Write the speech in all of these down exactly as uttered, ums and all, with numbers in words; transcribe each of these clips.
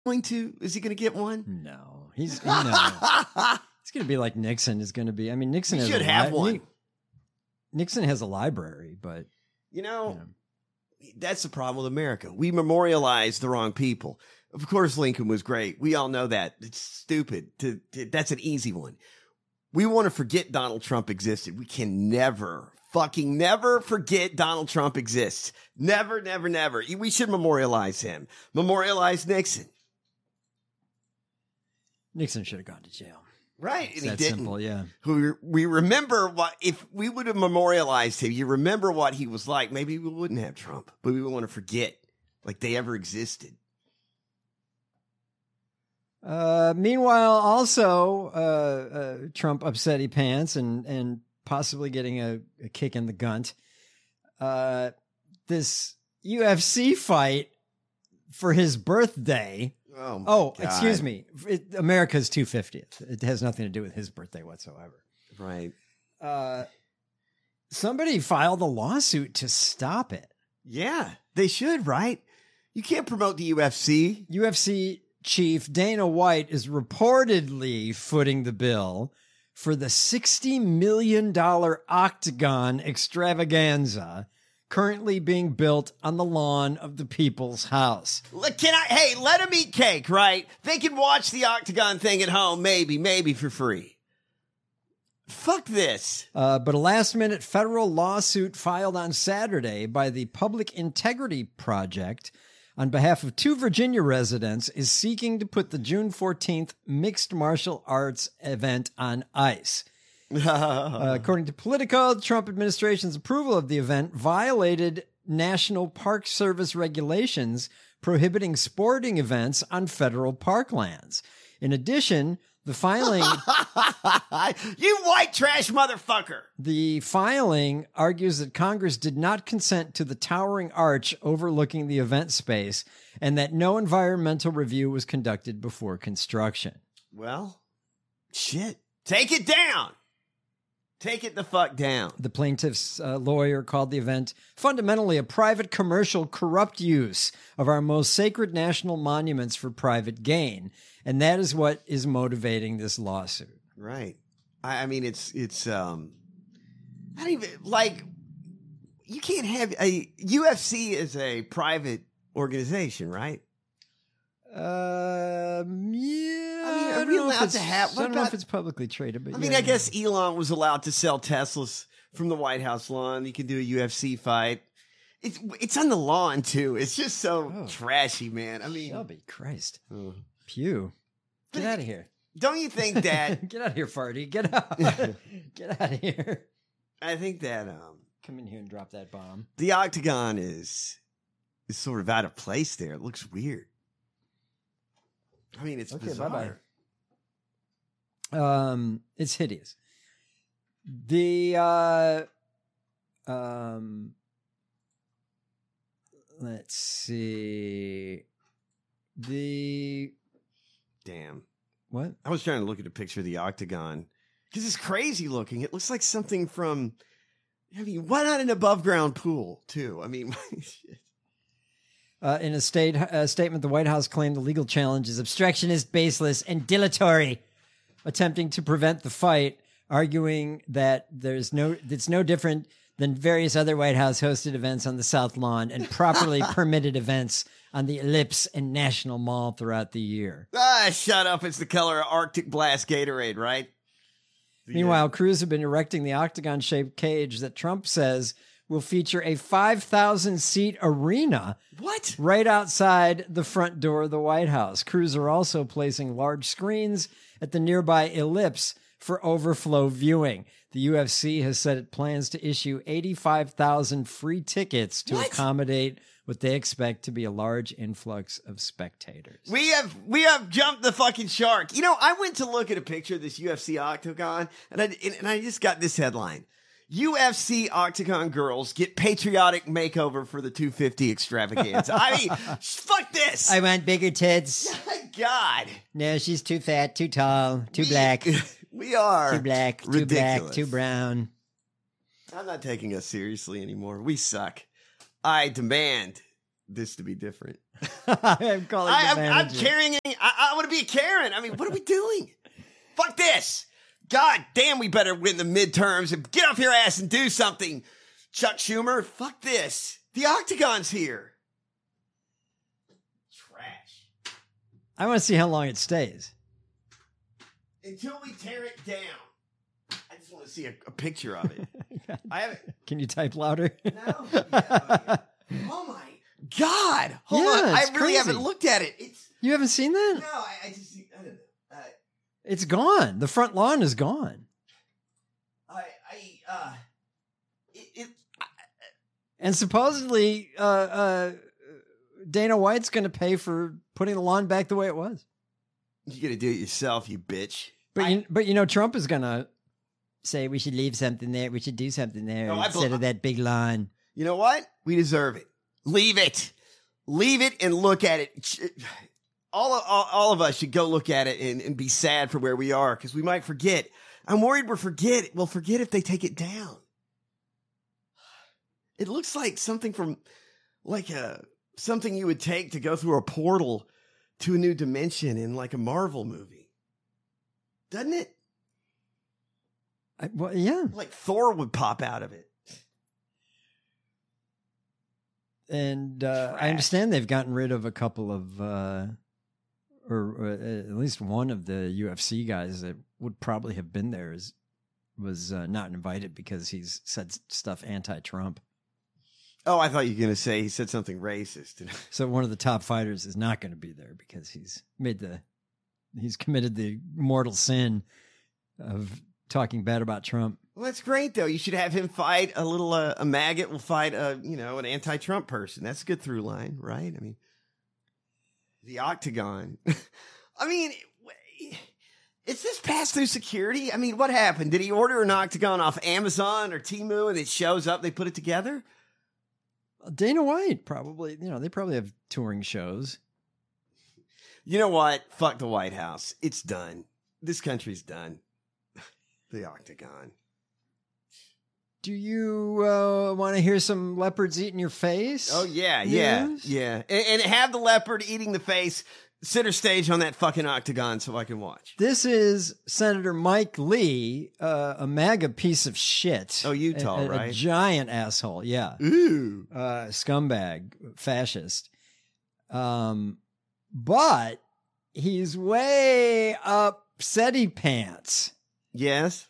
going to? Is he going to get one? No, he's no. It's going to be like Nixon is going to be. I mean, Nixon We has should a have li- one. Nixon has a library, but You know, Yeah. that's the problem with America. We memorialize the wrong people. Of course, Lincoln was great. We all know that. It's stupid. To, to, that's an easy one. We want to forget Donald Trump existed. We can never, fucking never forget Donald Trump exists. Never, never, never. We should memorialize him. Memorialize Nixon. Nixon should have gone to jail. Right. It's And he that didn't. simple, yeah. We, we remember what, if we would have memorialized him, you remember what he was like. Maybe we wouldn't have Trump, but we would want to forget like they ever existed. Uh, meanwhile, also, uh, uh, Trump upsetty pants and, and possibly getting a, a kick in the gunt. Uh, this U F C fight for his birthday. Oh, my oh God. excuse me. It, America's two hundred fiftieth. It has nothing to do with his birthday whatsoever. Right. Uh, somebody filed a lawsuit to stop it. Yeah, they should, right? You can't promote the U F C. U F C chief Dana White is reportedly footing the bill for the sixty million dollars Octagon extravaganza currently being built on the lawn of the People's House. Look, Can I? Hey, let them eat cake, right? They can watch the Octagon thing at home, maybe, maybe for free. Fuck this. Uh, but a last-minute federal lawsuit filed on Saturday by the Public Integrity Project on behalf of two Virginia residents is seeking to put the June fourteenth mixed martial arts event on ice. Uh, according to Politico, the Trump administration's approval of the event violated National Park Service regulations prohibiting sporting events on federal parklands. In addition, the filing... You white trash motherfucker! The filing argues that Congress did not consent to the towering arch overlooking the event space and that no environmental review was conducted before construction. Well, shit. Take it down. Take it the fuck down. The plaintiff's uh, lawyer called the event fundamentally a private, commercial, corrupt use of our most sacred national monuments for private gain. And that is what is motivating this lawsuit. Right. I, I mean, it's, it's, um, I don't even, like, you can't have a, U F C is a private organization, right? Um, yeah. I mean, are I don't we know if allowed it's- to have- I what don't know if about- it's publicly traded, but I mean, yeah. I guess Elon was allowed to sell Teslas from the White House lawn. You can do a U F C fight. It's it's on the lawn too. It's just so Oh. trashy, man. I mean, Shelby, Christ. uh, Pew. Get But- out of here. don't you think that? Get out of here, Farty. Get out. Get out of here. I think that um, Come in here and drop that bomb. the Octagon is is sort of out of place there. It looks weird. I mean, it's Okay, bizarre. bye-bye. Um, it's hideous. The uh, um, let's see. The Damn. what? I was trying to look at a picture of the Octagon because it's crazy looking. It looks like something from. I mean, why not an above ground pool too? I mean, shit. Uh, in a state uh, statement, the White House claimed the legal challenge is obstructionist, baseless, and dilatory, attempting to prevent the fight, arguing that there's no, it's no different than various other White House hosted events on the South Lawn and properly permitted events on the Ellipse and National Mall throughout the year. Ah, shut up! It's the color of Arctic Blast Gatorade, right? The, uh, Meanwhile, crews have been erecting the octagon-shaped cage that Trump says will feature a five thousand seat arena what? right outside the front door of the White House. Crews are also placing large screens at the nearby Ellipse for overflow viewing. The U F C has said it plans to issue eighty-five thousand free tickets to What? accommodate what they expect to be a large influx of spectators. We have we have jumped the fucking shark. You know, I went to look at a picture of this U F C Octagon, and I and I just got this headline: U F C Octagon girls get patriotic makeover for the two fifty extravaganza. I mean, fuck this. I want bigger tits. My God, No, she's too fat, too tall, too We- black, we are too black, too ridiculous. black, too brown. I'm not taking us seriously anymore. We suck. I demand this to be different. I'm calling I, the I'm, I'm manager. carrying. I, I want to be a Karen. I mean, what are we doing? Fuck this. God damn, we better win the midterms and get off your ass and do something. Chuck Schumer, fuck this. The Octagon's here. Trash. I want to see how long it stays. Until we tear it down. I just want to see a, a picture of it. I haven't. Can you type louder? No. Yeah, oh my God. Hold Yeah, on. I it's really crazy. haven't looked at it. It's You haven't seen that? no. I, I just. I don't know. Uh, It's gone. The front lawn is gone. I. I. Uh. It. it I, And supposedly, uh, uh, Dana White's going to pay for putting the lawn back the way it was. you gotta do it yourself, you bitch. But I- you, but you know, Trump is going to say we should leave something there. We should do something there No, I instead bel- of that big lawn. You know what? We deserve it. Leave it. Leave it and look at it. All of, all, all of us should go look at it and, and be sad for where we are because we might forget. I'm worried we'll forget. We'll forget if they take it down. It looks like something from, like a something you would take to go through a portal to a new dimension in like a Marvel movie, doesn't it? I, well, yeah. Like Thor would pop out of it. And uh, Trash. I understand they've gotten rid of a couple of, uh, or, or at least one of the U F C guys that would probably have been there is, was uh, not invited because he's said stuff anti-Trump. Oh, I thought you were going to say he said something racist. So one of the top fighters is not going to be there because he's made the, he's committed the mortal sin of talking bad about Trump. Well, that's great, though. You should have him fight a little, uh, a maggot will fight a, you know, an anti-Trump person. That's a good through line, right? I mean, the Octagon. I mean, is this pass through security? I mean, what happened? Did he order an Octagon off Amazon or Temu and it shows up, they put it together? Dana White probably, you know, they probably have touring shows. You know what? Fuck the White House. It's done. This country's done. The Octagon. Do you uh, want to hear some leopards eating your face? Oh, yeah, yeah, News? yeah. And, and have the leopard eating the face center stage on that fucking Octagon so I can watch. This is Senator Mike Lee, uh, a MAGA piece of shit. Oh, Utah, a, a, right? A giant asshole, yeah. Ooh. Uh, scumbag, fascist. Um, but he's way upsetty pants Yes.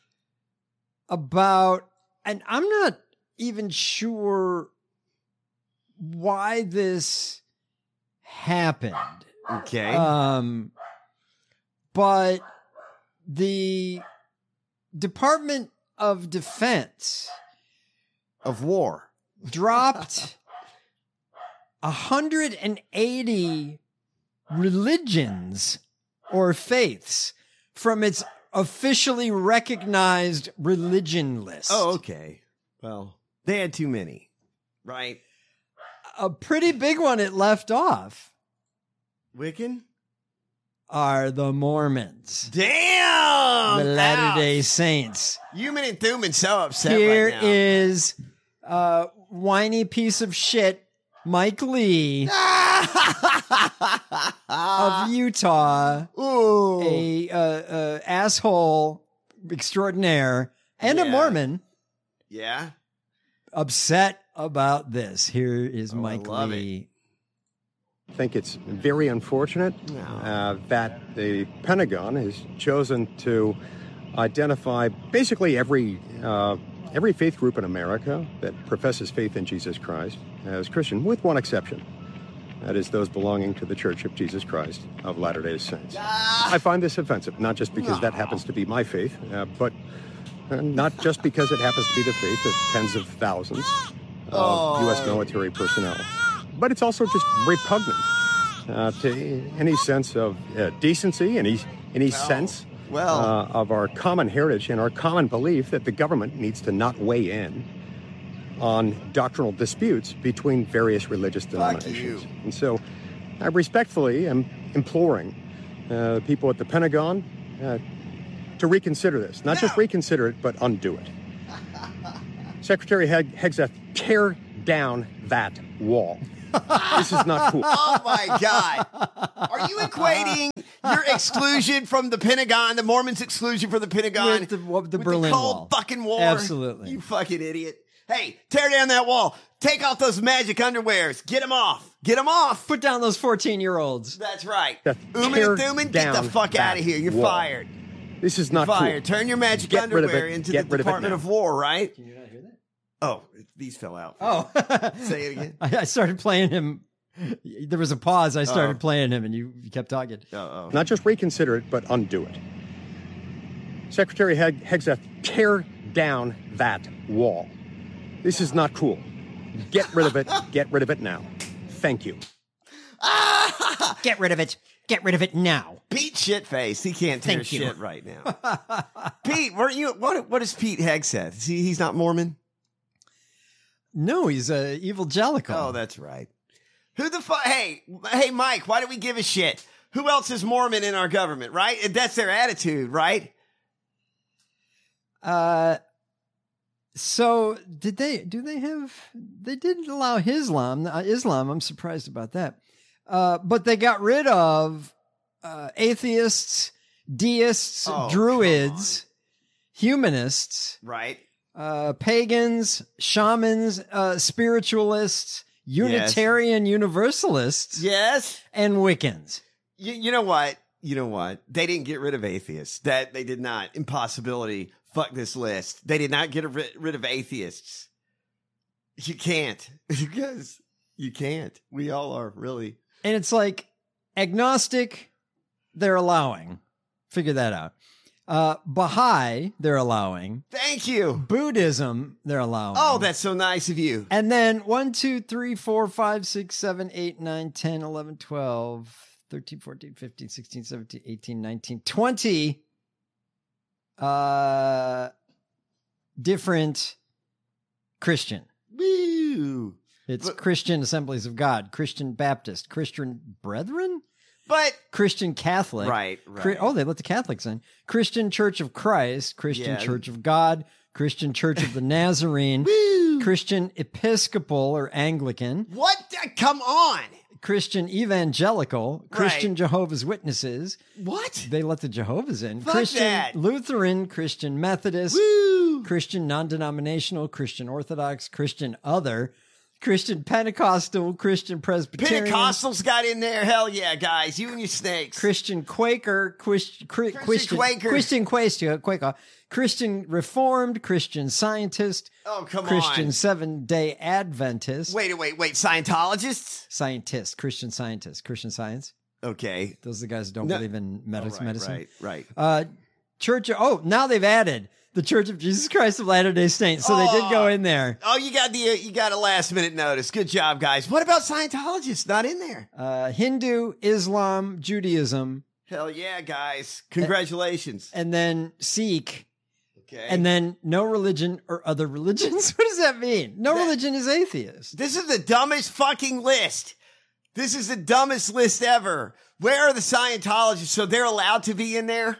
about, and I'm not even sure why this happened. Okay. Um, but the Department of Defense of war dropped one hundred eighty religions or faiths from its officially recognized religion list. Oh, okay. Well, they had too many, right? A pretty big one it left off Wiccan? are the Mormons. Damn! The Latter-day Ouch. Saints. Human and Thuman so upset Here right now. is uh, whiny piece of shit Mike Lee of Utah, Ooh. a uh, uh, asshole extraordinaire, and a Yeah. Mormon, Yeah? upset about this. Here is Oh, I Mike love Lee. I think it's very unfortunate No. uh, that the Pentagon has chosen to identify basically every uh, every faith group in America that professes faith in Jesus Christ as Christian, with one exception. That is those belonging to the Church of Jesus Christ of Latter-day Saints. I find this offensive, not just because that happens to be my faith, uh, but uh, not just because it happens to be the faith of tens of thousands of U S military personnel. But it's also just repugnant uh, to any sense of uh, decency, any any sense well. uh, of our common heritage and our common belief that the government needs to not weigh in on doctrinal disputes between various religious denominations. you. And so I respectfully am imploring uh, people at the Pentagon uh, to reconsider this. Not just reconsider it, but undo it. Secretary Heg- Hegseth, tear down that wall. This is not cool. Oh my God. Are you equating your exclusion from the Pentagon, the Mormons' exclusion from the Pentagon, With the- the with Berlin the Cold Wall? fucking war? Absolutely. You fucking idiot. Hey, tear down that wall. Take off those magic underwears. Get them off. Get them off. Put down those fourteen-year-olds. That's right. Yeah, Uman tear and Thuman, get the down fuck out of that here. You're wall. fired. This is You're not fired. cool. Turn your magic Get rid of underwear it. into Get the rid of it Department now. of War, right? Can you not hear that? Oh, these fell out. Oh. Say it again. I, I started playing him. There was a pause. I started Oh. playing him, and you, you kept talking. Uh-oh. Not just reconsider it, but undo it. Secretary Heg- Hegseth, tear down that wall. This is not cool. Get rid of it. Get rid of it now. Thank you. Get rid of it. Get rid of it now. Pete Shitface. He can't tear Thank you. shit right now. Pete, weren't you? What? What is Pete Hegseth? Is he? He's not Mormon. No, he's a evil jellicle. Oh, that's right. Who the fuck? Hey, hey, Mike. Why do we give a shit? Who else is Mormon in our government? Right? That's their attitude, right? Uh, so did they? Do they have? They didn't allow Islam. Uh, Islam. I'm surprised about that. Uh, but they got rid of uh, atheists, deists, Oh, druids, humanists, Right. uh, pagans, shamans, uh, spiritualists, Unitarian Universalists, Yes. and Wiccans. You, you know what? You know what? They didn't get rid of atheists. That they did not. Impossibility. Fuck this list. They did not get rid, rid of atheists. You can't. Because you can't. We all are, really. And it's like agnostic, they're allowing. Figure that out. Uh, Baha'i, they're allowing. Thank you. Buddhism, they're allowing. Oh, that's so nice of you. And then one, two, three, four, five, six, seven, eight, nine, ten, eleven, twelve, thirteen, fourteen, fifteen, sixteen, seventeen, eighteen, nineteen, twenty uh, different Christian. Woo. It's But- Christian Assemblies of God, Christian Baptist, Christian Brethren, But, Christian Catholic. right, Chri- right. oh, they let the Catholics in. Christian Church of Christ, Christian Yeah. Church of God, Christian Church of the Nazarene, Woo. Christian Episcopal or Anglican, What? the- Come on. Christian Evangelical, Christian Right. Jehovah's Witnesses. What? They let the Jehovah's in. Fuck Christian that. Lutheran, Christian Methodist, Woo. Christian non-denominational, Christian Orthodox, Christian other, Christian Pentecostal, Christian Presbyterian, Pentecostals got in there. Hell yeah, guys. You and your snakes. Christian Quaker, Christian, Christian, Christian Quaker. Christian Quaker, Quaker, Christian Reformed, Christian Scientist, Oh, come Christian on. Seven Day Adventist, Wait, wait, wait. Scientologists? Scientist, Christian Scientist, Christian Science. Okay. Those are the guys that don't No. believe in med- All right, medicine. Right, right. Uh, Church. Of, oh, now they've added the Church of Jesus Christ of Latter-day Saints. So they did go in there. Oh, you got the uh, you got a last minute notice. Good job, guys. What about Scientologists? Not in there. Uh, Hindu, Islam, Judaism, Hell yeah, guys. Congratulations. and then Sikh. Okay. And then no religion or other religions. What does that mean? No That- religion is atheist. This is the dumbest fucking list. This is the dumbest list ever. Where are the Scientologists? So they're allowed to be in there?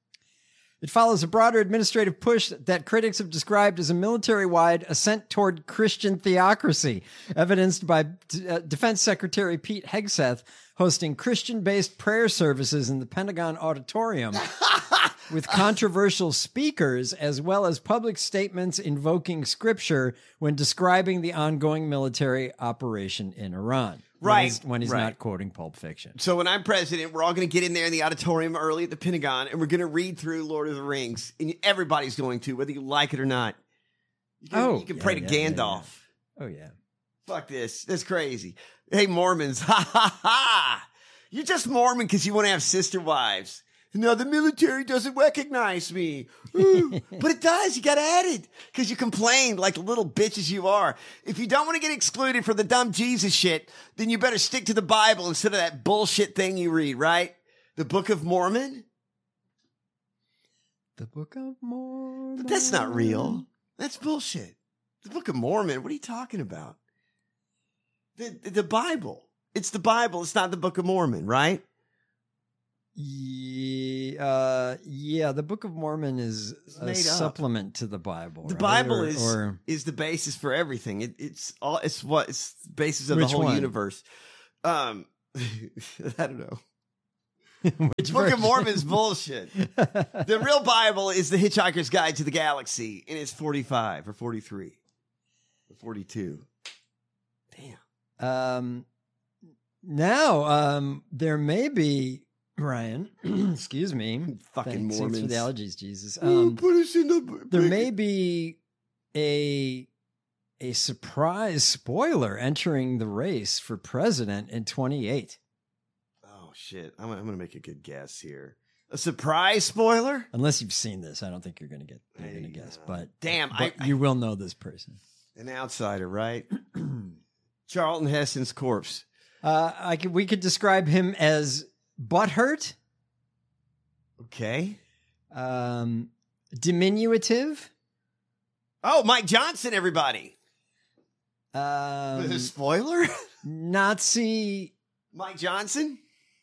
It follows a broader administrative push that critics have described as a military-wide ascent toward Christian theocracy, evidenced by D- uh, Defense Secretary Pete Hegseth hosting Christian-based prayer services in the Pentagon Auditorium with controversial speakers, as well as public statements invoking scripture when describing the ongoing military operation in Iran. When Right, he's, when he's right. not quoting Pulp Fiction. So when I'm president, we're all going to get in there in the auditorium early at the Pentagon, and we're going to read through Lord of the Rings. And everybody's going to, whether you like it or not. You can, Oh, you can yeah, pray to yeah, yeah, Gandalf. Oh, yeah. Fuck this. That's crazy. Hey, Mormons. Ha ha ha. You're just Mormon because you want to have sister wives. No, the military doesn't recognize me. Ooh. But it does. You got to add it because you complain like the little bitches you are. If you don't want to get excluded for the dumb Jesus shit, then you better stick to the Bible instead of that bullshit thing you read, right? The Book of Mormon? The Book of Mormon. But that's not real. That's bullshit. The Book of Mormon? What are you talking about? The, the Bible. It's the Bible. It's not the Book of Mormon, right? Yeah, the uh, yeah, the Book of Mormon is a made up. supplement to the Bible. The right? Bible Or- is or is the basis for everything. It, it's all. It's what. It's the basis of Which the whole one? universe. Um, I don't know. which Book version? of Mormon's bullshit. The real Bible is the Hitchhiker's Guide to the Galaxy, and it's forty-five or forty-three or forty-two. Damn. Um, now, um, there may be Ryan. excuse me. Fucking Thanks, thanks for the Mormons. allergies, Jesus. Oh, Um, put us in the. there may be a a surprise spoiler entering the race for president in twenty-eight. Oh shit! I'm, I'm gonna make a good guess here. A surprise spoiler? Unless you've seen this, I don't think you're gonna get. You're Hey, gonna guess, uh, but damn, but I- you will know this person. An outsider, right? Charlton Heston's corpse. Uh, I could. We could describe him as butthurt, Okay. um, diminutive. Oh, Mike Johnson, everybody. Um, Was it a spoiler? Nazi Mike Johnson?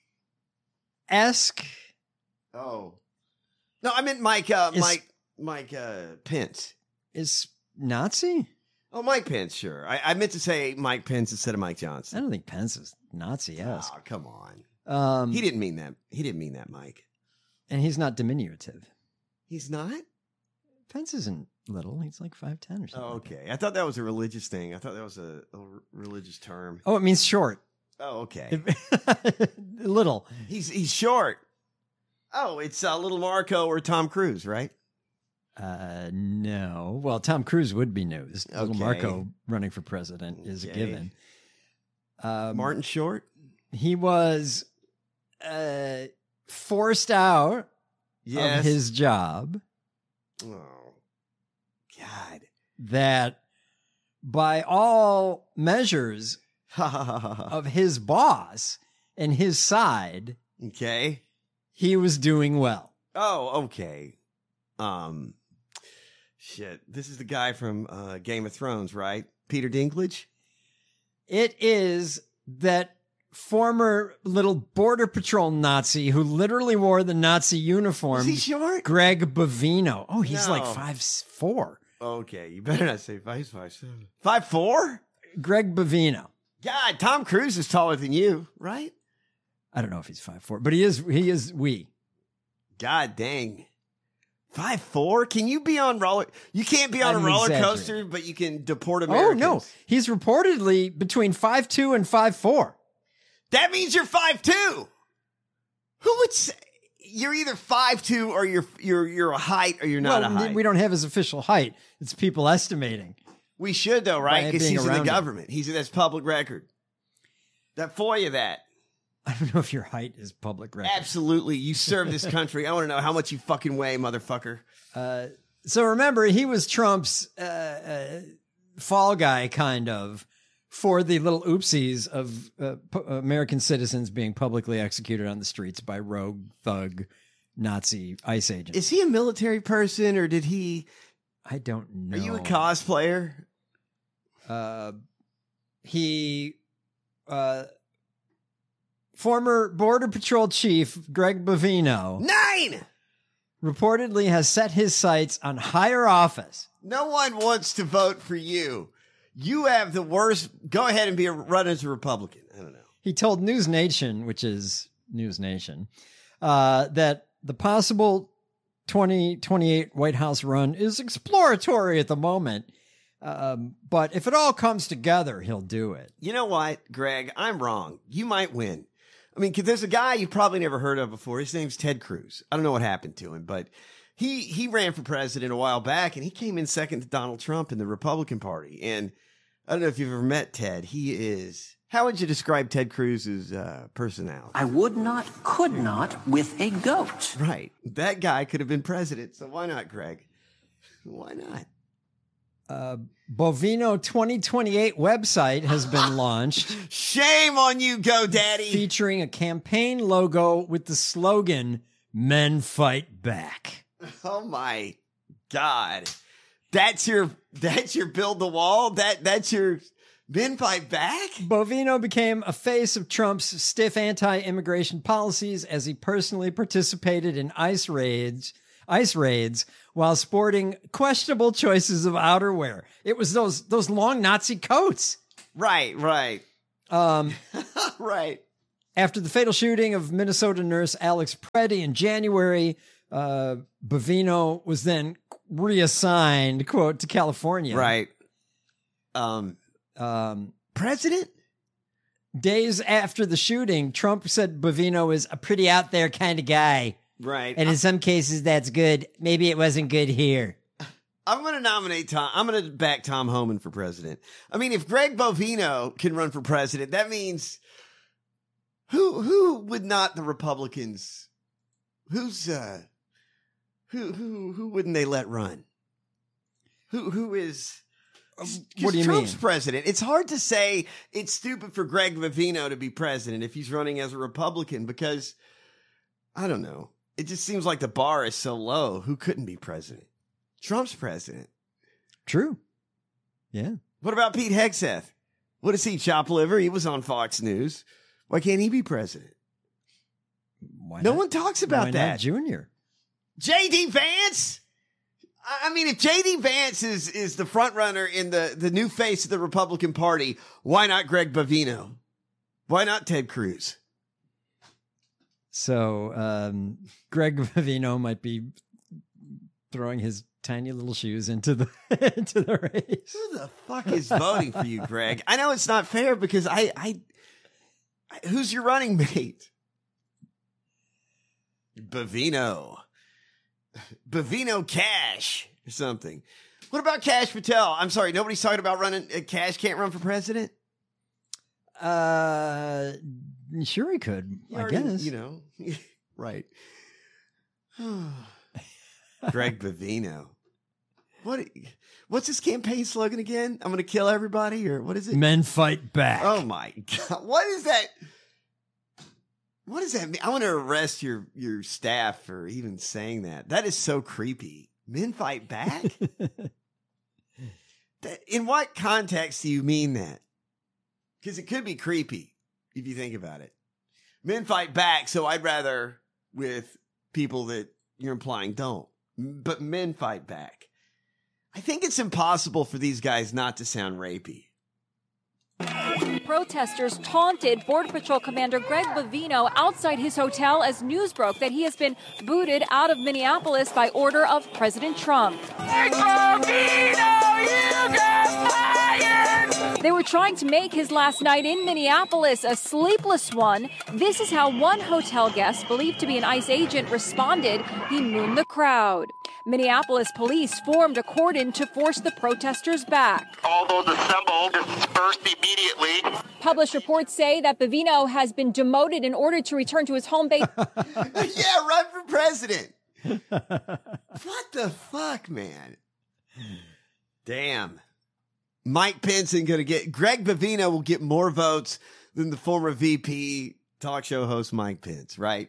esque. Oh. No, I meant Mike, uh, Is- Mike, Mike, uh, Pence. Is Nazi? Oh, Mike Pence, sure. I, I meant to say Mike Pence instead of Mike I Johnson. don't think Pence is Nazi esque. Oh, come on. Um, He didn't mean that. He didn't mean that, Mike. and he's not diminutive. He's not? Pence isn't little. He's like five ten or something. Oh, like that. okay. I thought that was a religious thing. I thought that was a, a r- religious term. Oh, it means short. Oh, okay. little. He's he's short. Oh, it's uh, little Marco or Tom Cruise, right? Uh, no. Well, Tom Cruise would be news. Little Okay. Marco running for president is a Okay. given. Um, Martin Short? He was uh, forced out Yes. of his job. Oh, God. That by all measures of his boss and his side, Okay. he was doing well. Oh, okay. Um, shit. This is the guy from uh, Game of Thrones, right? Peter Dinklage? It is that former little border patrol Nazi who literally wore the Nazi uniform, Is he short? Greg Bovino. Oh, he's No. like five four. Okay, you better not say five five seven. Five four? Greg Bovino. God, Tom Cruise is taller than you, right? I don't know if he's five four, but he is. He is we. God dang. Five four? Can you be on roller? You can't be on I'm a roller exaggerating. coaster, but you can deport Oh Americans. no, he's reportedly between five two and five four. That means you're five two. Who would say you're either five two or you're you're you're a height or you're not well, a height? we don't have his official height. It's people estimating. We should though, right? By Because being he's in the around him. government. He's that's public record. That for you that. I don't know if your height is public record. Absolutely. You serve this country. I want to know how much you fucking weigh, motherfucker. Uh, so remember, he was Trump's uh, uh, fall guy, kind of, for the little oopsies of uh, pu- American citizens being publicly executed on the streets by rogue, thug, Nazi ICE agents. Is he a military person or did he I don't know. Are you a cosplayer? Uh, he, uh, former Border Patrol Chief Greg Bovino Nine! reportedly has set his sights on higher office. No one wants to vote for you. You have the worst. Go ahead and be a run as a Republican. I don't know. He told News Nation, which is News Nation, uh, that the possible twenty twenty-eight White House run is exploratory at the moment. Um, but if it all comes together, he'll do it. You know what, Greg? I'm wrong. You might win. I mean, 'cause there's a guy you've probably never heard of before. His name's Ted Cruz. I don't know what happened to him, but he he ran for president a while back, and he came in second to Donald Trump in the Republican Party. And I don't know if you've ever met Ted. He is. How would you describe Ted Cruz's uh, personality? I would not, could not with a goat. Right. That guy could have been president. So why not, Greg? Why not? Uh, Bovino twenty twenty-eight website has been launched. Shame on you, GoDaddy. Featuring a campaign logo with the slogan, Men Fight Back. Oh my God. That's your that's your build the wall? That that's your Men fight back? Bovino became a face of Trump's stiff anti-immigration policies as he personally participated in ICE raids, ICE raids while sporting questionable choices of outerwear. It was those those long Nazi coats. Right, right. Um, right. After the fatal shooting of Minnesota nurse Alex Preddy in January, uh, Bovino was then reassigned, quote, to California. Right. Um, Um, president? Days after the shooting, Trump said Bovino is a pretty out there kind of guy. Right. And in some cases, that's good. Maybe it wasn't good here. I'm going to nominate Tom. I'm going to back Tom Homan for president. I mean, if Greg Bovino can run for president, that means who who would not the Republicans? Who's uh who who who wouldn't they let run? Who who is? What do you Trump's mean? president. It's hard to say it's stupid for Greg Bovino to be president if he's running as a Republican because I don't know. It just seems like the bar is so low. Who couldn't be president? Trump's president. True. Yeah. What about Pete Hegseth? What does he chop liver? He was on Fox News. Why can't he be president? Why no not? one talks about Why that. not Junior? J D Vance? I I mean, if J D Vance is, is the front runner in the, the new face of the Republican Party, why not Greg Bovino? Why not Ted Cruz? So um, Greg Bovino might be throwing his tiny little shoes into the into the race. Who the fuck is voting for you, Greg? I know it's not fair because I, I, I who's your running mate? Bovino. Bovino Cash or something. What about Cash Patel? I'm sorry, nobody's talking about running. Uh, Cash can't run for president? Uh, sure he could, You I already- guess. You know, right. Greg Bovino. What? What's his campaign slogan again? I'm going to kill everybody, or what is it? Men fight back. Oh my God. What is that? What does that mean? I want to arrest your, your staff for even saying that. That is so creepy. Men fight back? That- in what context do you mean that? Because it could be creepy if you think about it. Men fight back, so I'd rather with people that you're implying don't. But men fight back. I think it's impossible for these guys not to sound rapey. Protesters taunted Border Patrol Commander Greg Bovino outside his hotel as news broke that he has been booted out of Minneapolis by order of President Trump. Greg Bovino, you got fired! They were trying to make his last night in Minneapolis a sleepless one. This is how one hotel guest, believed to be an ICE agent, responded. He mooned the crowd. Minneapolis police formed a cordon to force the protesters back. All those assembled dispersed immediately. Published reports say that Bovino has been demoted in order to return to his home base. Yeah, run for president. What the fuck, man? Damn. Mike Pence ain't gonna get Greg Bovino will get more votes than the former V P talk show host Mike Pence, right?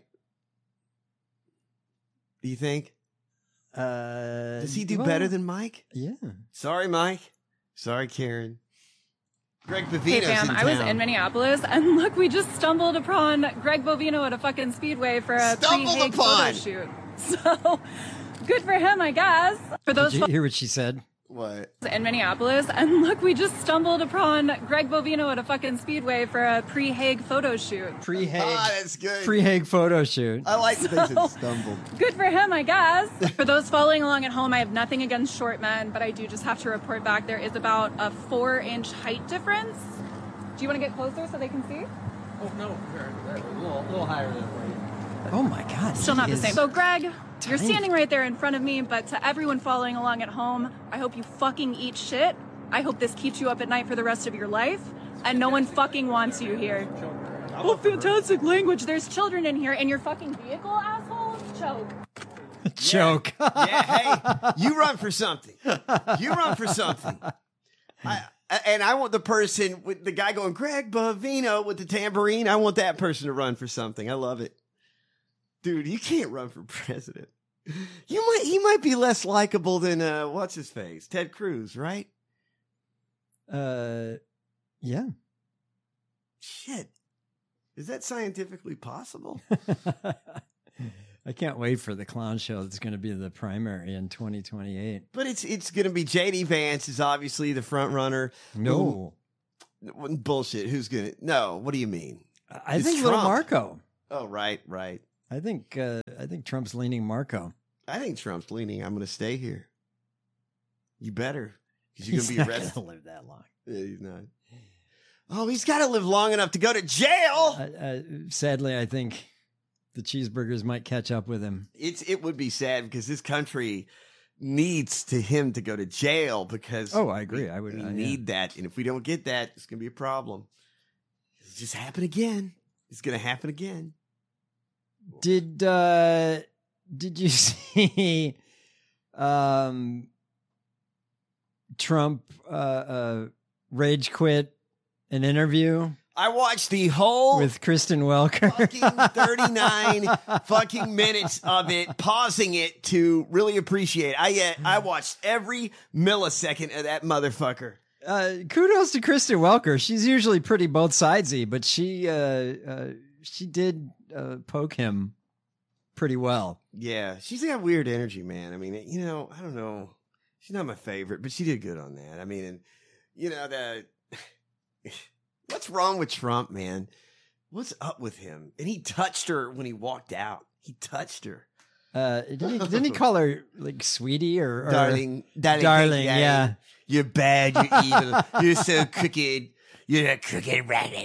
Do you think? Uh, Does he do well, better than Mike? Yeah. Sorry, Mike. Sorry, Karen. Greg Bovino's Hey fam, in I was town. in Minneapolis, and look, we just stumbled upon Greg Bovino at a fucking Speedway for a Stumbled pre-Hague upon. photo shoot. So, good for him, I guess. For those Did you hear what she said? What? in Minneapolis, and look, we just stumbled upon Greg Bovino at a fucking Speedway for a pre-Hague photo shoot. Pre-Hague. Ah, that's good. Pre-Hague photo shoot. I like the things So- that stumbled. Good for him, I guess. For those following along at home, I have nothing against short men, but I do just have to report back there is about a four-inch height difference. Do you want to get closer so they can see? Oh, no, a little, a little higher than Oh my God. Still he not the is- same. So, Greg, you're tiny. standing right there in front of me, but to everyone following along at home, I hope you fucking eat shit. I hope this keeps you up at night for the rest of your life, and no one fucking wants you here. Oh, fantastic language. There's children in here, and your fucking vehicle, asshole? Choke. Joke. Yeah, hey, you run for something. You run for something. I, and I want the person with the guy going, Greg Bovino with the tambourine. I want that person to run for something. I love it. Dude, you can't run for president. You might, he might be less likable than, uh, what's his face? Ted Cruz, right? Uh, Yeah. Shit. Is that scientifically possible? I can't wait for the clown show that's going to be the primary in twenty twenty-eight. But it's it's going to be J D Vance is obviously the front runner. No. Who, bullshit. Who's going to? No. What do you mean? I It's think Trump. little Marco. Oh, right, right. I think uh, I think Trump's leaning Marco. I think Trump's leaning. I'm going to stay here. You better, because you're He's going not to be arrested. gonna live that long. Yeah, he's not. Oh, he's got to live long enough to go to jail. Uh, uh, sadly, I think the cheeseburgers might catch up with him. It's it would be sad because this country needs to him to go to jail because Oh, I agree. we, I would we uh, yeah. need that, and if we don't get that, it's going to be a problem. It'll just happen again. It's going to happen again. Did uh, did you see um, Trump uh, uh, rage quit an interview I watched the whole with Kristen Welker? fucking thirty-nine fucking minutes of it, pausing it to really appreciate. I uh, I watched every millisecond of that motherfucker. Uh, kudos to Kristen Welker. She's usually pretty both sidesy, but she uh, uh, she did uh, poke him pretty well. Yeah, she's got weird energy, man. I mean, you know, I don't know. She's not my favorite, but she did good on that. I mean, and you know, the what's wrong with Trump, man? What's up with him? And he touched her when he walked out. He touched her. Uh, didn't he, didn't he call her like sweetie or, or Darling, darling, darling? darling. Yeah. You're bad, you're evil, you're so crooked, you're a crooked rabbit.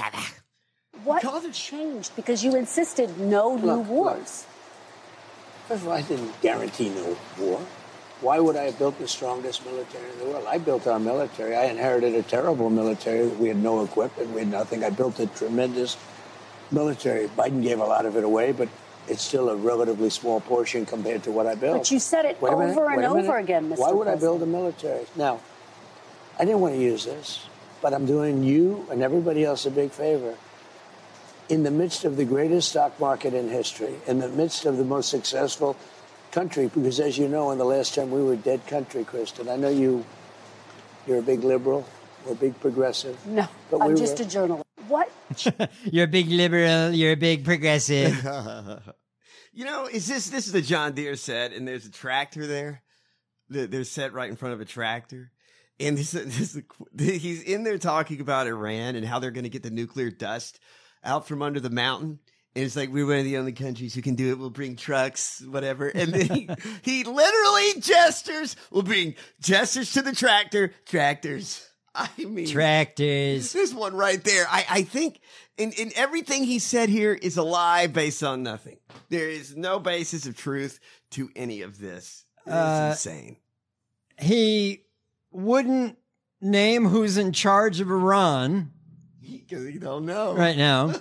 What changed? Because you insisted no new Look, wars. First of all, I didn't guarantee no war. Why would I have built the strongest military in the world? I built our military. I inherited a terrible military. We had no equipment. We had nothing. I built a tremendous military. Biden gave a lot of it away, but it's still a relatively small portion compared to what I built. But you said it Wait a minute, over and wait a minute. over again, Mister Why would I President. build a military? Now, I didn't want to use this, but I'm doing you and everybody else a big favor. In the midst of the greatest stock market in history, in the midst of the most successful country, because as you know, in the last term, we were a dead country, Kristen. I know you, you're a big liberal or a big progressive. No, but I'm we just were, a journalist. What? You're a big liberal. You're a big progressive. You know, is this this is the John Deere set, and there's a tractor there. The- They're set right in front of a tractor, and this, this he's in there talking about Iran and how they're going to get the nuclear dust out from under the mountain. And it's like, we're one of the only countries who can do it. We'll bring trucks, whatever. And then he, he literally gestures. We'll bring gestures to the tractor. Tractors. I mean, Tractors. There's one right there. I, I think in, in everything he said here is a lie based on nothing. There is no basis of truth to any of this. It's Uh, insane. He wouldn't name who's in charge of Iran Because you don't know. right now.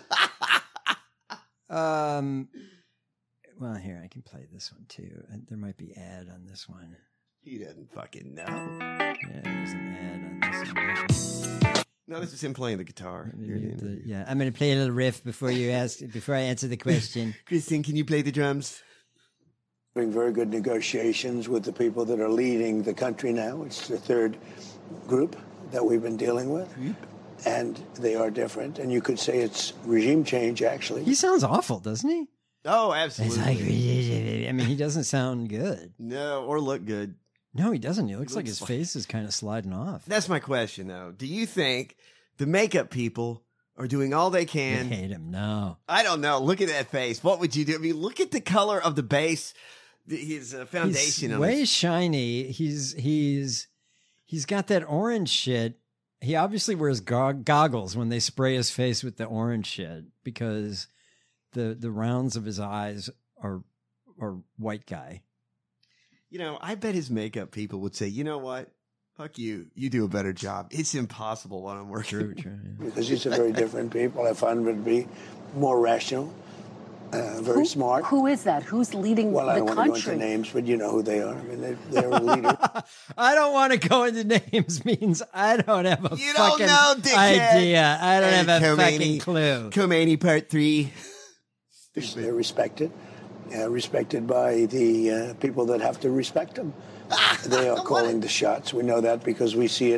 um, well, here, I can play this one too. And there might be ad on this one. He doesn't fucking know. Yeah, there's an ad on this one. No, this is him playing the guitar. Here it is. The- yeah, I'm going to play a little riff before you ask, before I answer the question. Kristen, can you play the drums? having very good negotiations with the people that are leading the country now. It's the third group that we've been dealing with. And they are different. And you could say it's regime change, actually. He sounds awful, doesn't he? Oh, It's absolutely. like, I mean, he doesn't sound good. No, or look good. No, he doesn't. He looks, like looks his like- face is kind of sliding off. That's my question, though. Do you think the makeup people are doing all they I can? hate him. No. I don't know. Look at that face. What would you do? I mean, look at the color of the base, the- his uh, foundation. He's of way his- shiny. He's he's he's got that orange shit. He obviously wears go- goggles when they spray his face with the orange shit because the the rounds of his eyes are are white guy. You know, I bet his makeup people would say, you know what? Fuck you. You do a better job. It's impossible when I'm working. True, true. yeah. Because these are very different people. I find them to be more rational, uh, very Who- smart. Who is that? Who's leading Well, I the don't want to go country? into names, but you know who they are. I mean, they, they're a leader. I don't want to go into names means I don't have a You don't fucking know, dickhead. idea. I don't Hey, have a Khomeini. fucking clue. Khomeini part three. They're respected, uh, respected by the uh, people that have to respect them. They are calling the shots. We know that because we see it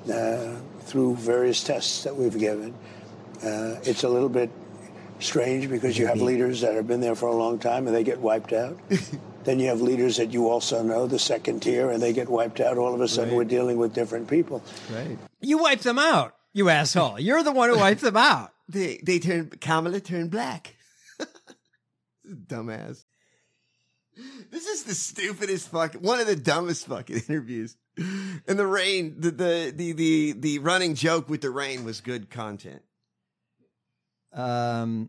uh, through various tests that we've given. Uh, it's a little bit strange because you have leaders that have been there for a long time and they get wiped out. Then you have leaders that you also know, the second tier, and they get wiped out. All of a sudden, Right. we're dealing with different people. Right. You wipe them out, you asshole. You're the one who wiped them out. They they turn Kamala turned black. Dumbass. This is the stupidest fucking one of the dumbest fucking interviews. And the rain, the the the the, the running joke with the rain was good content. Um,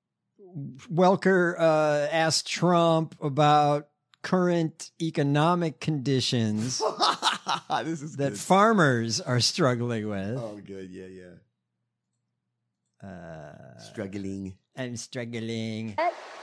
Welker uh, asked Trump about current economic conditions This is that good. farmers are struggling with. Oh, good. Yeah, yeah. Uh, Struggling. I'm struggling.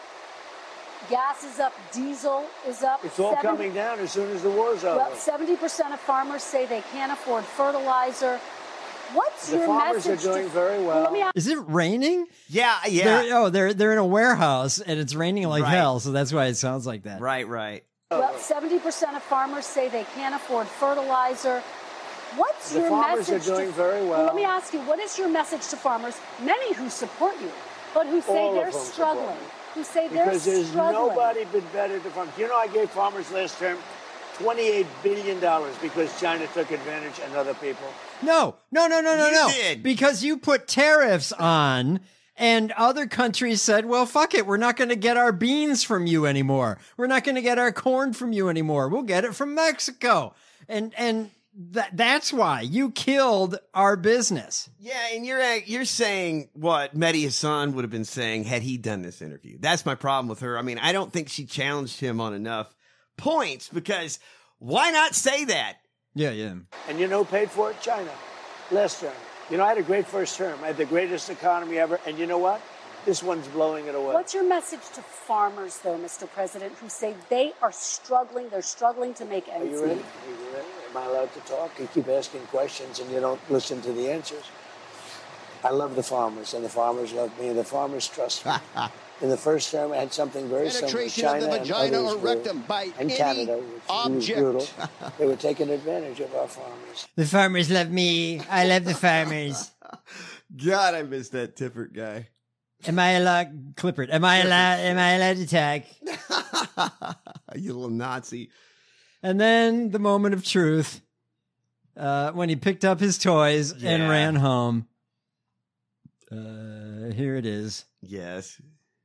Gas is up, diesel is up. It's all seventy coming down as soon as the war's over. Well, seventy percent of farmers say they can't afford fertilizer. What's The your farmers are message? doing to, very well. Let me ask Is it raining? Yeah, yeah. They're, oh, they're they're in a warehouse and it's raining like Right. hell, so that's why it sounds like that. Right, right. Well, seventy percent of farmers say they can't afford fertilizer. What's The your farmers message? are doing to, very well. Let me ask you, what is your message to farmers, many who support you, but who say All of they're them support struggling? me. Who say Because they're there's struggling? nobody been better to farmers. You know, I gave farmers last term twenty-eight billion dollars because China took advantage and other people. No, no, no, no, no, You no. did. Because you put tariffs on and other countries said, well, fuck it. We're not going to get our beans from you anymore. We're not going to get our corn from you anymore. We'll get it from Mexico. And, and that, that's why you killed our business. Yeah, and you're act- you're saying what Mehdi Hassan would have been saying had he done this interview. That's my problem with her. I mean, I don't think she challenged him on enough points because why not say that? Yeah, yeah. And you know who paid for it? China. Last term. You know, I had a great first term. I had the greatest economy ever. And you know what? This one's blowing it away. What's your message to farmers, though, Mister President, who say they are struggling, they're struggling to make Are ends you ready? meet? Are you ready? Am I allowed to talk? You keep asking questions and you don't listen to the answers. I love the farmers, and the farmers love me, and the farmers trust me. In the first term, I had something very similar to Penetration China of the vagina and others or rectum were, by and any Canada, which was object. brutal. They were taking advantage of our farmers. The farmers love me. I love the farmers. God, I miss that Tippert guy. Am I allowed, Clippert? Am I allowed? Am I allowed to talk? You little Nazi. And then the moment of truth, uh, when he picked up his toys and Yeah. ran home. Uh, here it is. Yes.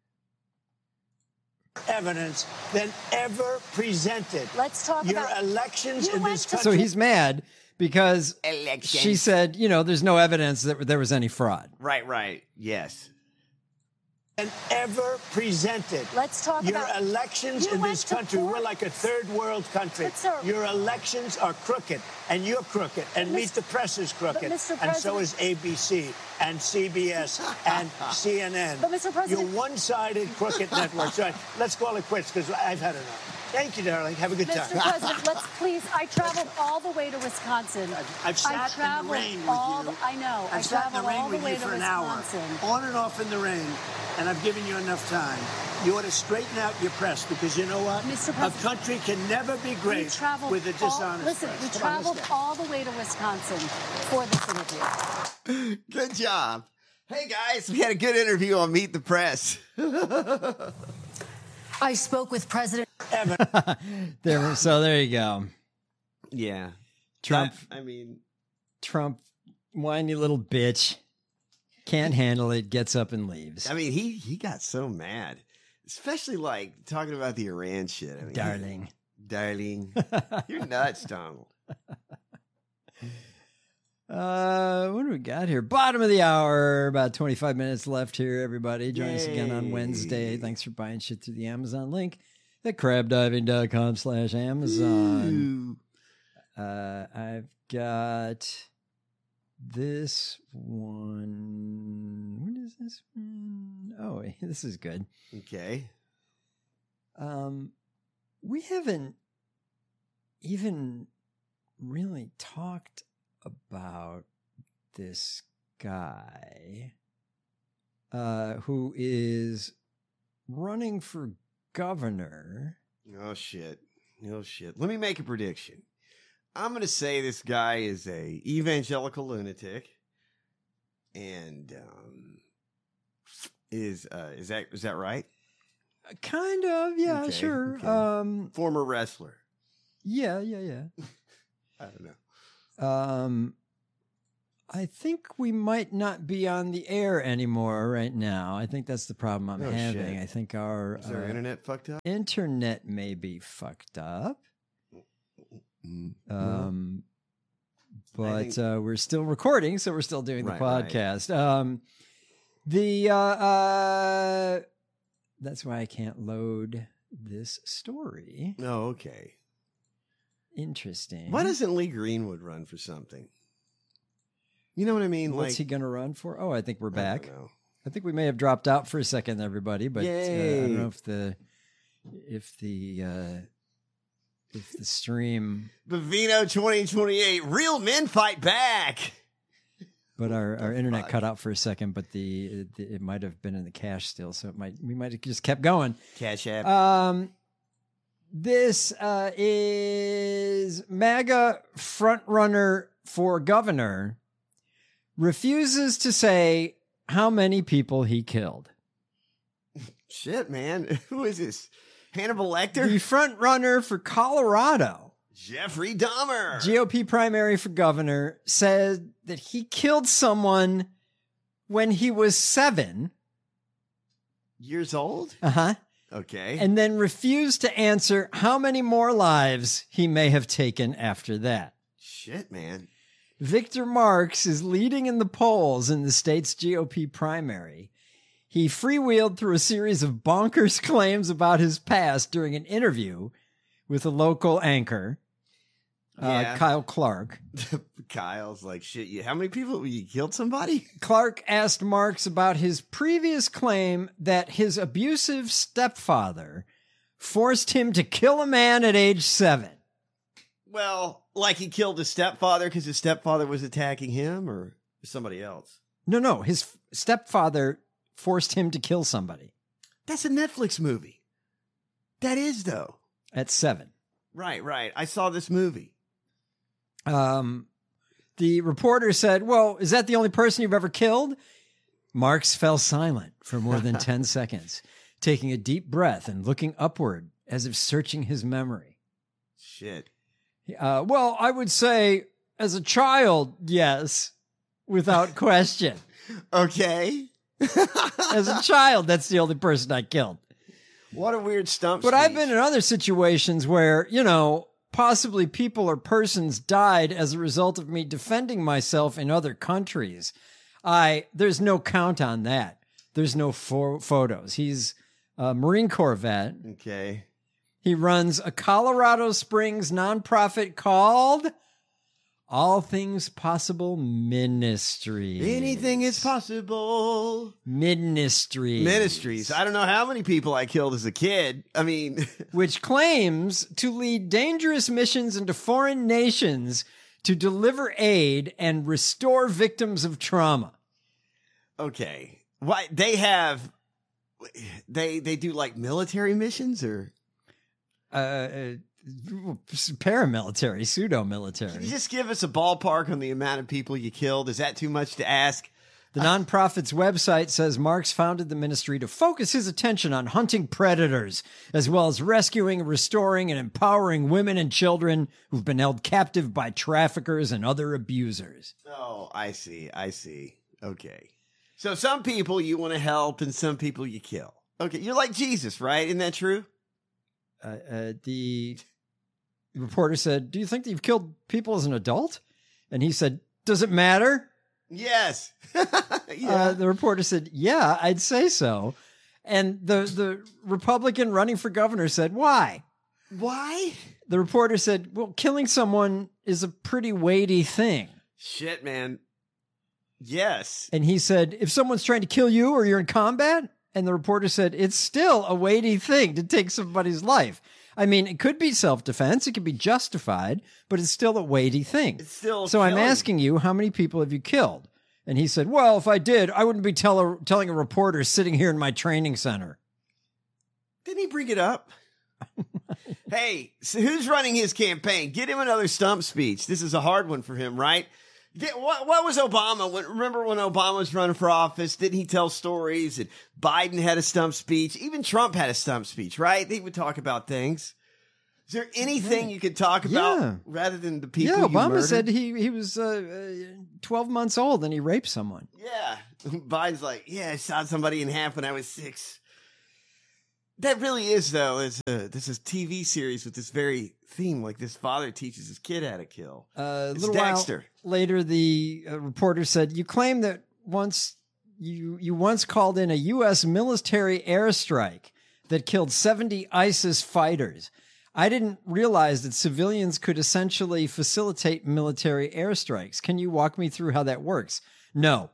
Evidence than ever presented. Let's talk Your about elections You in went this to- country. So he's mad because Election. she said, you know, there's no evidence that there was any fraud. Right, right. Yes. and ever presented. Let's talk Your about- elections You in went this to country. four- We're like a third world country. But, sir- Your elections are crooked, and you're crooked, and But, Meet Mister the Press is crooked, Mister and so President- is A B C and C B S and C N N. But, Mister President- You're one-sided crooked networks. All right, let's call it quits because I've had enough. Thank you, darling. Have a good Mister time. President, let's please. I traveled all the way to Wisconsin. I've sat I in the traveled rain with all you. The, I know. I've I sat in the traveled rain all the with way you to for an hour, Wisconsin. on and off in the rain, and I've given you enough time. You ought to straighten out your press because you know what? Mister A President, country can never be We great traveled with a all- dishonest Listen, press. we Come on, let's traveled go. all the way to Wisconsin for this interview. Good job. Hey guys, we had a good interview on Meet the Press. I spoke with President. There, so there you go. Yeah. Trump, I, I mean, Trump, whiny little bitch, can't handle it, gets up and leaves. I mean, he he got so mad, especially like talking about the Iran shit. I mean, Darling. darling, you're nuts, Donald. Uh, what do we got here? Bottom of the hour. About twenty-five minutes left here, everybody. Join us again on Wednesday. Thanks for buying shit through the Amazon link at crabdiving.com slash Amazon. Uh, I've got this one. What is this one? Oh, this is good. Okay. Um, we haven't even really talked about this guy uh, who is running for governor. Oh shit. Oh shit. Let me make a prediction. I'm going to say this guy is a evangelical lunatic, and um, is uh, is that is that right? Kind of, yeah, Okay, sure. okay. Um, Former wrestler. yeah, yeah, yeah. I don't know. Um, I think we might not be on the air anymore right now. I think that's the problem I'm Oh, having. shit. I think our Is our uh, internet fucked up? internet may be fucked up. Mm, Um, well, I but think- uh, we're still recording, so we're still doing the Right, right. podcast. Um, the uh, uh, that's why I can't load this story. Oh, okay. Interesting. Why doesn't Lee Greenwood run for something? You know what I mean? What's like, he going to run for? Oh, I think we're I don't back. know. I think we may have dropped out for a second, everybody. But uh, I Yay. don't know if the if the uh, if the stream. Bovino twenty twenty-eight. Real men fight back. But our, our internet fuck? cut out for a second, but the, the it might have been in the cache still, so it might we might have just kept going. Cash app. Um, this uh, is MAGA frontrunner for governor refuses to say how many people he killed. Shit, man. Who is this? Hannibal Lecter? The frontrunner for Colorado, Jeffrey Dahmer. G O P primary for governor, said that he killed someone when he was seven. Years old? Uh huh. Okay. And then refused to answer how many more lives he may have taken after that. Shit, man. Victor Marx is leading in the polls in the state's G O P primary. He freewheeled through a series of bonkers claims about his past during an interview with a local anchor, uh, Yeah. Kyle Clark. Kyle's like, shit, you, how many people? You killed somebody? Clark asked Marx about his previous claim that his abusive stepfather forced him to kill a man at age seven. Well, like he killed his stepfather because his stepfather was attacking him or somebody else? No, no, his f- stepfather forced him to kill somebody That's a Netflix movie. That is, though. at seven. Right, right. I saw this movie. Um, the reporter said, well, is that the only person you've ever killed? Marx fell silent for more than ten seconds, taking a deep breath and looking upward as if searching his memory. Shit. Uh, well, I would say as a child, yes, without question. Okay. As a child, that's the only person I killed. What a weird stump But I've speech. been in other situations where, you know, possibly people or persons died as a result of me defending myself in other countries. I there's no count on that. There's no fo- photos. He's a Marine Corps vet. Okay. He runs a Colorado Springs nonprofit called All Things Possible Ministries. Anything is possible. Ministries. Ministries. I don't know how many people I killed as a kid. I mean, which claims to lead dangerous missions into foreign nations to deliver aid and restore victims of trauma. okay. Why they have they they do like military missions or Uh, uh, paramilitary, pseudo can military. you just give us a ballpark on the amount of people you killed? Is that too much to ask? The nonprofit's website says Marx founded the ministry to focus his attention on hunting predators, as well as rescuing, restoring, and empowering women and children who've been held captive by traffickers and other abusers. Oh, I see. I see. Okay. So some people you want to help and some people you kill. Okay. You're like Jesus, right? Isn't that true? Uh, uh, the reporter said, do you think that you've killed people as an adult? And he said, does it matter? Yes. Uh, the reporter said, yeah, I'd say so. And the, the Republican running for governor said, why? Why? The reporter said, well, killing someone is a pretty weighty thing. Shit, man. Yes. And he said, if someone's trying to kill you or you're in combat, and the reporter said, it's still a weighty thing to take somebody's life. I mean, it could be self-defense. It could be justified, but it's still a weighty thing. It's still So I'm killing. asking you, how many people have you killed? And he said, well, if I did, I wouldn't be tell a, telling a reporter sitting here in my training center. Didn't he bring it up? Hey, so who's running his campaign? Get him another stump speech. This is a hard one for him, right? Get, what, what was Obama? When, remember when Obama was running for office? Didn't he tell stories? And Biden had a stump speech. Even Trump had a stump speech, right? He would talk about things. Is there anything you could talk about Yeah. rather than the people Yeah, you Obama murdered? said he he was uh, uh, twelve months old and he raped someone. Yeah. Biden's like, yeah, I shot somebody in half when I was six. That really is, though, is a, this is a T V series with this very theme, like this father teaches his kid how to kill. Uh, a It's little Dexter. while later, the uh, reporter said, "You claim that once you you once called in a U S military airstrike that killed seventy ISIS fighters. I didn't realize that civilians could essentially facilitate military airstrikes. Can you walk me through how that works?" No.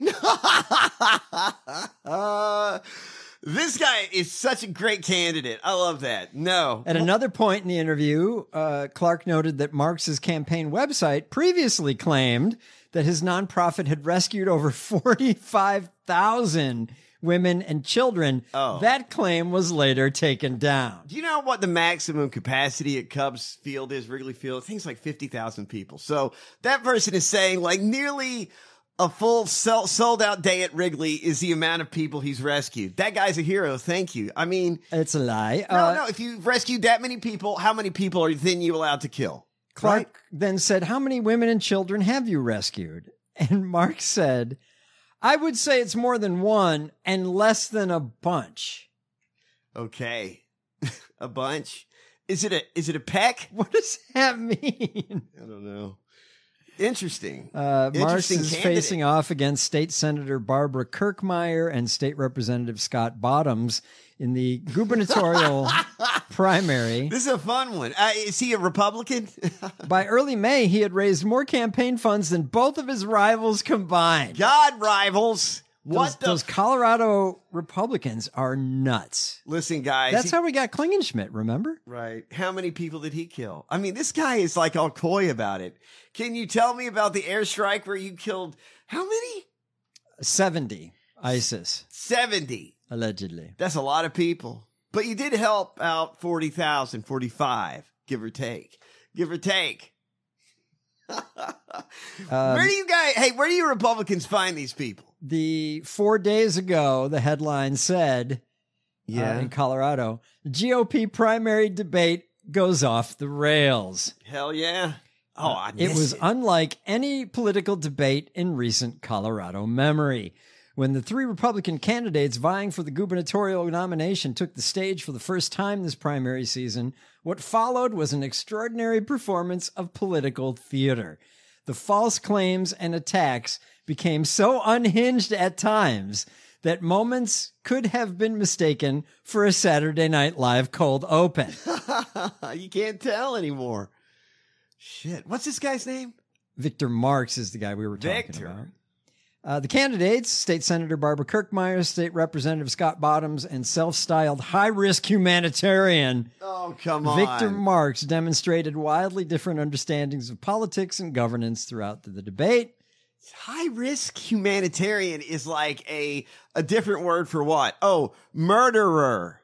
uh, this guy is such a great candidate. I love that. No. At another point in the interview, uh, Clark noted that Marx's campaign website previously claimed that his nonprofit had rescued over forty-five thousand women and children. Oh. That claim was later taken down. Do you know what the maximum capacity at Cubs Field is, Wrigley Field? I think it's like fifty thousand people. So that person is saying like nearly a full sell, sold out day at Wrigley is the amount of people he's rescued. That guy's a hero. Thank you. I mean, it's a lie. No, Uh, no. If you've rescued that many people, how many people are then you allowed to kill? Clark Right? then said, "How many women and children have you rescued?" And Marx said, "I would say it's more than one and less than a bunch." Okay. A bunch. Is it a is it a peck? What does that mean? I don't know. Interesting. Uh, Marx Interesting is candidate. facing off against State Senator Barbara Kirkmeyer and State Representative Scott Bottoms in the gubernatorial primary. This is a fun one. Uh, is he a Republican? By early May, he had raised more campaign funds than both of his rivals combined. God, rivals. What Those, the those Colorado Republicans are nuts. Listen, guys. That's he- how we got Klingenschmidt, remember? Right. How many people did he kill? I mean, this guy is like all coy about it. Can you tell me about the airstrike where you killed how many? seventy ISIS, seventy. allegedly. That's a lot of people. But you did help out forty thousand, forty-five, give or take. Give or take. where do you guys, hey, where do you Republicans find these people? The four days ago, the headline said, Yeah. uh, in Colorado, G O P primary debate goes off the rails. Hell yeah. Oh, I It miss was it. unlike any political debate in recent Colorado memory. When the three Republican candidates vying for the gubernatorial nomination took the stage for the first time this primary season, what followed was an extraordinary performance of political theater. The false claims and attacks became so unhinged at times that moments could have been mistaken for a Saturday Night Live cold open. You can't tell anymore. Shit. What's this guy's name? Victor Marx is the guy we were talking Victor. about. Uh, the candidates, State Senator Barbara Kirkmeyer, State Representative Scott Bottoms, and self-styled high-risk humanitarian Oh, come on. Victor Marx demonstrated wildly different understandings of politics and governance throughout the, the debate. High risk humanitarian is like a a different word for what? Oh, murderer.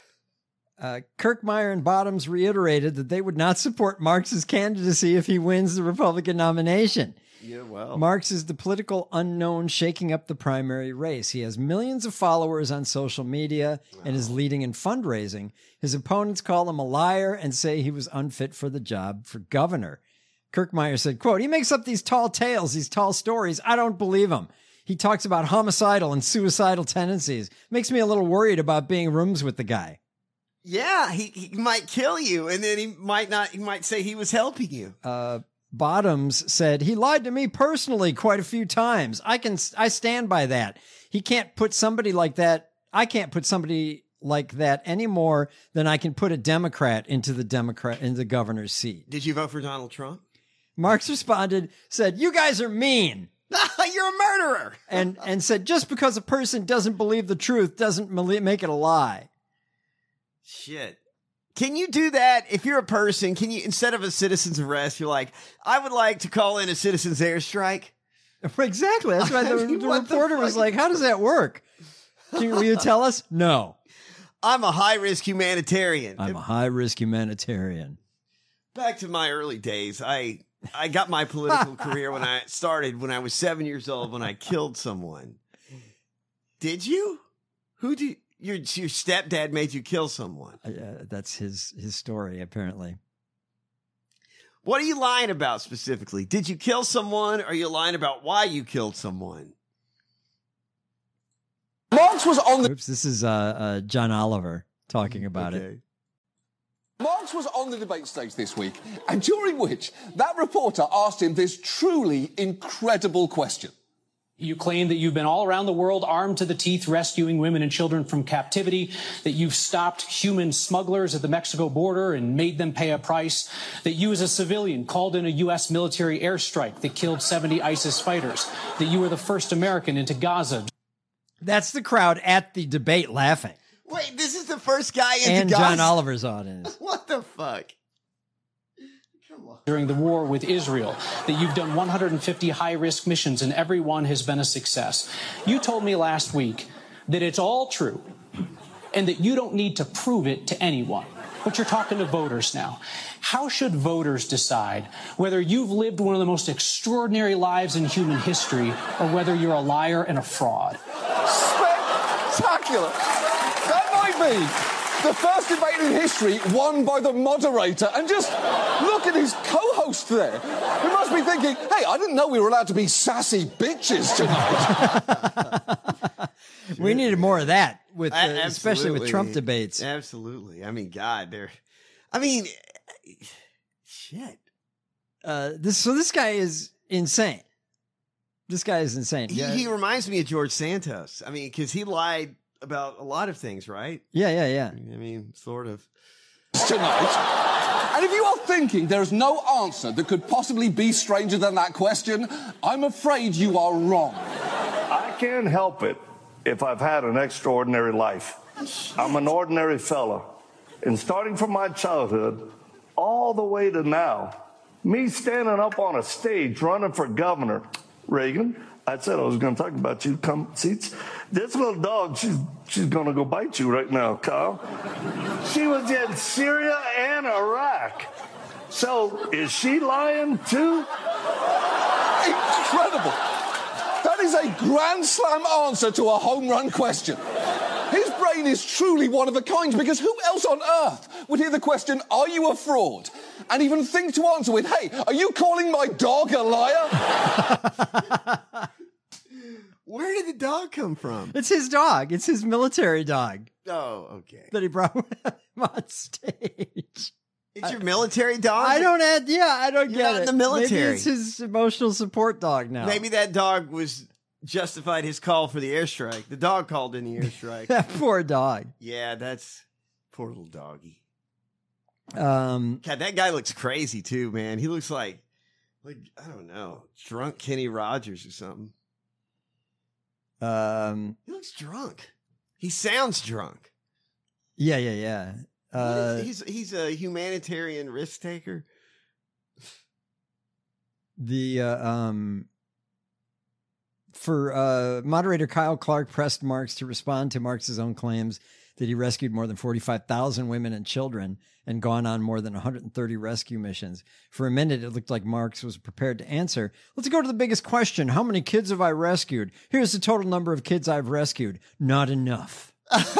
Uh, Kirkmeyer and Bottoms reiterated that they would not support Marx's candidacy if he wins the Republican nomination. Yeah, well. Marx is the political unknown shaking up the primary race. He has millions of followers on social media and is leading in fundraising. His opponents call him a liar and say he was unfit for the job for governor. Kirkmeyer said, quote, "He makes up these tall tales, these tall stories. I don't believe him. He talks about homicidal and suicidal tendencies. Makes me a little worried about being in rooms with the guy." Yeah, he, he might kill you, and then he might not. He might say he was helping you. Uh, Bottoms said, "He lied to me personally quite a few times. I can, I stand by that. He can't put somebody like that. I can't put somebody like that any more than I can put a Democrat into the Democrat, into the governor's seat." Did you vote for Donald Trump? Marx responded, said, "You guys are mean." You're a murderer. and, and said, "Just because a person doesn't believe the truth doesn't mali- make it a lie." Shit. Can you do that if you're a person? Can you, instead of a citizen's arrest, you're like, I would like to call in a citizen's airstrike? Exactly. That's why the, I mean, the what the reporter was fuck? like, "How does that work? Can, will you tell us?" No. I'm a high-risk humanitarian. I'm a high-risk humanitarian. Back to my early days, I I got my political career when I started when I was seven years old when I killed someone. Did you? Who did your your stepdad made you kill someone? Uh, that's his his story, apparently. What are you lying about specifically? Did you kill someone? Or are you lying about why you killed someone? Marx was on the. Oops, this is uh, uh, John Oliver talking about Okay. it. Marx was on the debate stage this week, and during which that reporter asked him this truly incredible question. You claim that you've been all around the world armed to the teeth rescuing women and children from captivity, that you've stopped human smugglers at the Mexico border and made them pay a price, that you as a civilian called in a U S military airstrike that killed seventy ISIS fighters, that you were the first American into Gaza. That's the crowd at the debate laughing. Wait, this is the first guy into And Gaza? John Oliver's audience. What the fuck? During the war with Israel, that you've done one hundred fifty high-risk missions and every one has been a success. You told me last week that it's all true and that you don't need to prove it to anyone. But you're talking to voters now. How should voters decide whether you've lived one of the most extraordinary lives in human history or whether you're a liar and a fraud? Spectacular! That might be the first debate in history won by the moderator. And just look at his co-host there. He must be thinking, hey, I didn't know we were allowed to be sassy bitches tonight. We needed more of that, with uh, A- especially with absolutely. Trump debates. Absolutely. I mean, God, they're. I mean, shit. Uh, this so this guy is insane. This guy is insane. He, Yeah, he reminds me of George Santos. I mean, because he lied about a lot of things, right? yeah, yeah, yeah. I mean, sort of. Tonight. And if you are thinking there is no answer that could possibly be stranger than that question, I'm afraid you are wrong. I can't help it if I've had an extraordinary life. I'm an ordinary fella. And starting from my childhood all the way to now, me standing up on a stage running for governor, Reagan, I said I was going to talk about you, come seats. This little dog, she's, she's going to go bite you right now, Kyle. She was in Syria and Iraq. So is she lying too? Incredible. That is a grand slam answer to a home run question. His brain is truly one of a kind, because who else on earth would hear the question, are you a fraud? And even think to answer with, hey, are you calling my dog a liar? Where did the dog come from? It's his dog. It's his military dog Oh, okay. that he brought with him on stage. It's your military dog? I don't add. Yeah, I don't You're get not it. in the military. Maybe it's his emotional support dog now. Maybe that dog was justified his call for the airstrike. The dog called in the airstrike. that poor dog. Yeah, that's poor little doggy. Um, God, that guy looks crazy too, man. He looks like, like I don't know, drunk Kenny Rogers or something. um, He looks drunk. He sounds drunk. yeah, yeah, yeah. What Uh, is- he's he's a humanitarian risk taker. the uh, um, for uh, moderator Kyle Clark pressed Marx to respond to Marx's own claims that he rescued more than forty-five thousand women and children and gone on more than one hundred thirty rescue missions. For a minute, it looked like Marx was prepared to answer. Let's go to the biggest question. How many kids have I rescued? Here's the total number of kids I've rescued. Not enough.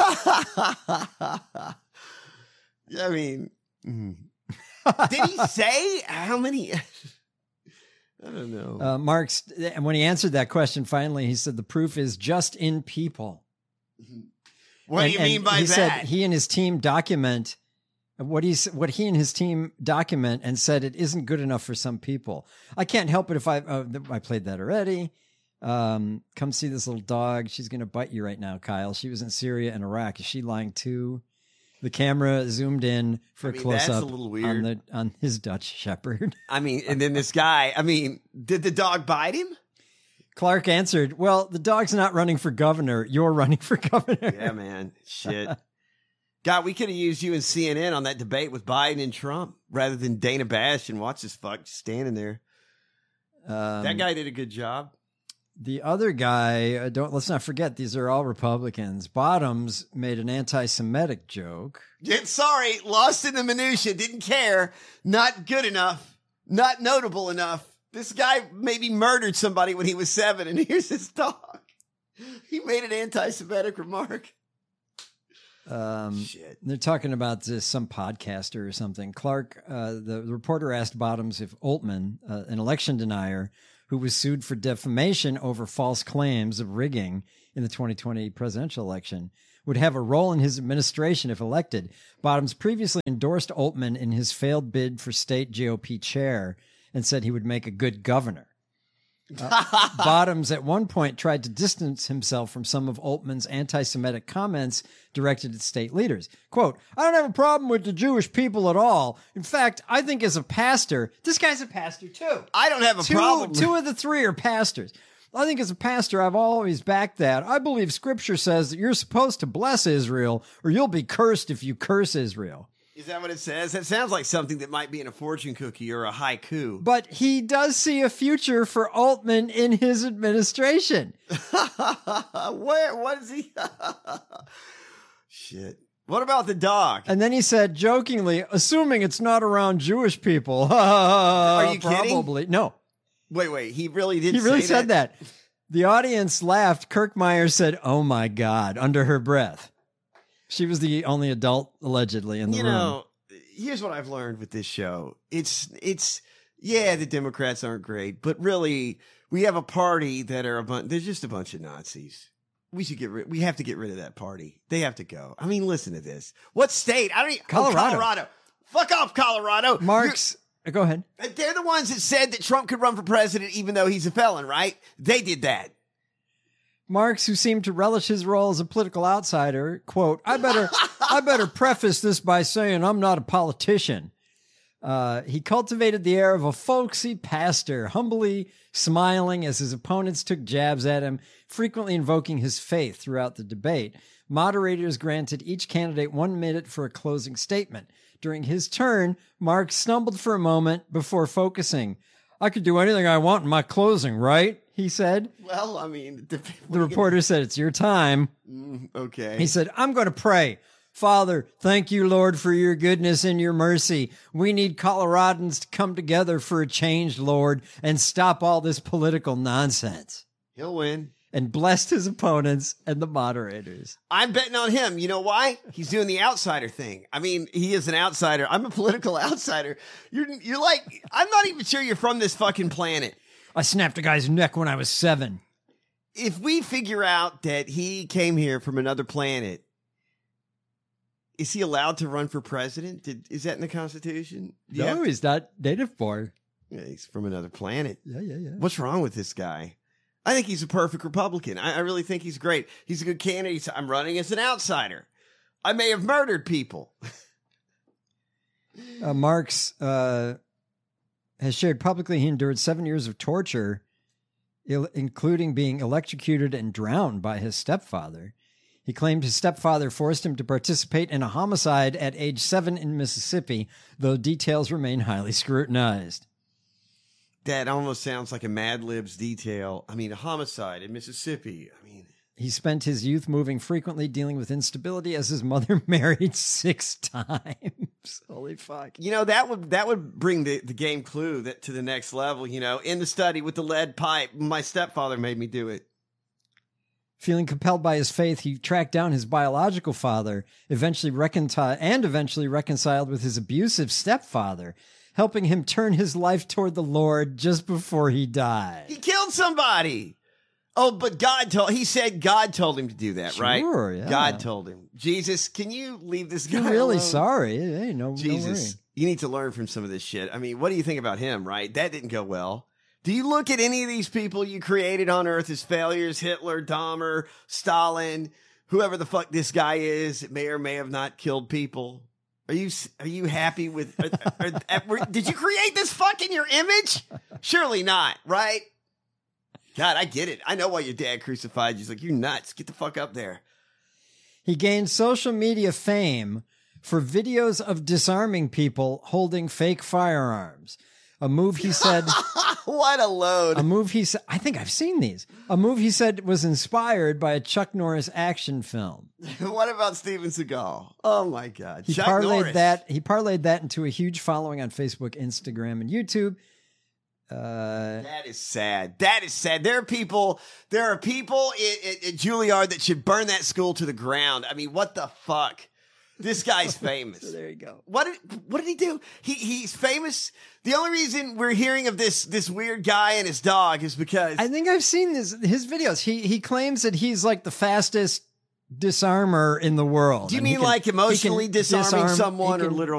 I mean, mm. did he say how many? I don't know. Uh, Marx, and when he answered that question, finally, he said, the proof is just in people. What And- do you mean and by he that? said he and his team document what he's what he and his team document and said it isn't good enough for some people. I can't help it if I uh, I played that already. Um, come see this little dog. She's gonna bite you right now, Kyle. She was in Syria and Iraq. Is she lying too? The camera zoomed in for I a mean, close that's a up little on weird. the on his Dutch Shepherd. I mean, and then this guy. I mean, did the dog bite him? Clark answered, "Well, the dog's not running for governor. You're running for governor." Yeah, man. Shit. God, we could have used you and C N N on that debate with Biden and Trump rather than Dana Bash and watch this fuck just standing there. Um, that guy did a good job. The other guy, uh, don't let's not forget, these are all Republicans. Bottoms made an anti-Semitic joke. Yeah, sorry, lost in the minutia, didn't care, not good enough, not notable enough. This guy maybe murdered somebody when he was seven, and here's his dog. He made an anti-Semitic remark. Um, Shit. They're talking about this, some podcaster or something. Clark, uh, the, the reporter asked Bottoms if Altman, uh, an election denier who was sued for defamation over false claims of rigging in the twenty twenty presidential election, would have a role in his administration if elected. Bottoms previously endorsed Altman in his failed bid for state G O P chair and said he would make a good governor. Uh, Bottoms at one point tried to distance himself from some of Altman's anti-Semitic comments directed at state leaders. Quote, I don't have a problem with the Jewish people at all. In fact, I think as a pastor, this guy's a pastor too. I don't have a two, problem. Two of the three are pastors. I think as a pastor, I've always backed that. I believe scripture says that you're supposed to bless Israel or you'll be cursed if you curse Israel. Is that what it says? That sounds like something that might be in a fortune cookie or a haiku. But he does see a future for Altman in his administration. Where? What is he? Shit. What about the dog? And then he said jokingly, assuming it's not around Jewish people. Are you Probably. kidding? No. Wait, wait. He really did He really say said that. that. The audience laughed. Kirkmeyer said, oh my God, under her breath. She was the only adult, allegedly, in the you room. You know, here's what I've learned with this show. It's, it's, yeah, the Democrats aren't great, but really, we have a party that are a bunch, they're just a bunch of Nazis. We should get rid, we have to get rid of that party. They have to go. I mean, listen to this. What state? I don't even, Colorado. Oh, Colorado. Fuck off, Colorado. Mark's, You're, go ahead. They're the ones that said that Trump could run for president even though he's a felon, right? They did that. Marx, who seemed to relish his role as a political outsider, quote, I better I better preface this by saying I'm not a politician. Uh, he cultivated the air of a folksy pastor, humbly smiling as his opponents took jabs at him, frequently invoking his faith throughout the debate. Moderators granted each candidate one minute for a closing statement. During his turn, Marx stumbled for a moment before focusing. I could do anything I want in my closing, right? He said. Well, I mean, the, the reporter gonna... said, it's your time. Mm, okay. He said, I'm going to pray. Father, thank you, Lord, for your goodness and your mercy. We need Coloradans to come together for a change, Lord, and stop all this political nonsense. He'll win. And blessed his opponents and the moderators. I'm betting on him. You know why? He's doing the outsider thing. I mean, he is an outsider. I'm a political outsider. You're, you're like, I'm not even sure you're from this fucking planet. I snapped a guy's neck when I was seven. If we figure out that he came here from another planet, is he allowed to run for president? Did, is that in the Constitution? No, have, he's not native born. Yeah, he's from another planet. Yeah, yeah, yeah. What's wrong with this guy? I think he's a perfect Republican. I, I really think he's great. He's a good candidate. I'm running as an outsider. I may have murdered people. uh, Marx uh, has shared publicly he endured seven years of torture, il- including being electrocuted and drowned by his stepfather. He claimed his stepfather forced him to participate in a homicide at age seven in Mississippi, though details remain highly scrutinized. That almost sounds like a Mad Libs detail. I mean, a homicide in Mississippi. I mean, he spent his youth moving frequently, dealing with instability as his mother married six times. Holy fuck. You know, that would that would bring the, the game clue that to the next level, you know, in the study with the lead pipe. My stepfather made me do it. Feeling compelled by his faith, he tracked down his biological father, eventually reconciled and eventually reconciled with his abusive stepfather, helping him turn his life toward the Lord just before he died. He killed somebody. Oh, but God told, he said God told him to do that, sure, right? Sure, yeah. God told him. Jesus, can you leave this guy You're really alone? sorry. Hey, no, Jesus, no you need to learn from some of this shit. I mean, what do you think about him, right? That didn't go well. Do you look at any of these people you created on Earth as failures? Hitler, Dahmer, Stalin, whoever the fuck this guy is, may or may have not killed people. Are you are you happy with? Are, are, are, did you create this fuck in your image? Surely not, right? God, I get it. I know why your dad crucified you. He's like, you're nuts. Get the fuck up there. He gained social media fame for videos of disarming people holding fake firearms. A move he said What a load. A move he said, I think I've seen these. A move he said was inspired by a Chuck Norris action film. What about Steven Seagal? Oh my God. He Chuck parlayed Norris. that. He parlayed that into a huge following on Facebook, Instagram, and YouTube. Uh, that is sad. That is sad. There are people, there are people at, at Juilliard that should burn that school to the ground. I mean, what the fuck? This guy's famous. So there you go. What did what did he do? He he's famous. The only reason we're hearing of this this weird guy and his dog is because I think I've seen this, his videos. He he claims that he's like the fastest disarmer in the world. Do you and he mean can- like he can emotionally disarming disarm- someone he or can- literal